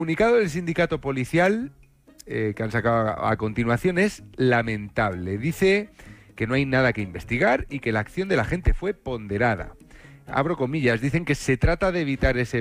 Comunicado del sindicato policial que han sacado a continuación es lamentable. Dice que no hay nada que investigar y que la acción de la gente fue ponderada. Abro comillas, dicen que se trata de evitar ese